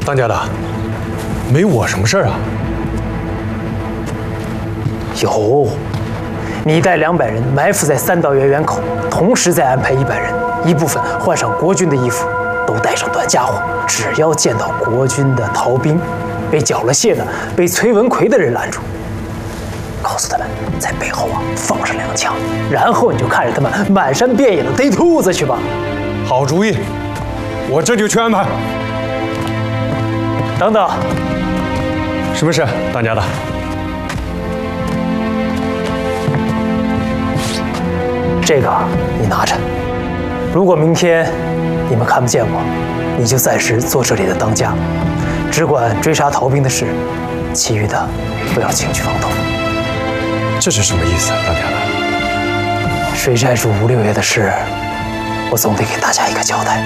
当家的，没我什么事儿啊？ 有，你带200人埋伏在3道渊源口，同时再安排100人，一部分换上国军的衣服，都带上短家伙。只要见到国军的逃兵，被缴了械的、被崔文奎的人拦住，告诉他们在背后放上2枪，然后你就看着他们满山遍野的逮兔子去吧。 好主意，我这就去安排。 等等， 什么事，当家的？ 这个你拿着。如果明天你们看不见我，你就暂时做这里的当家，只管追杀逃兵的事，其余的不要轻举妄动。 这是什么意思，当家的？ 水寨主吴六爷的事，我总得给大家一个交代。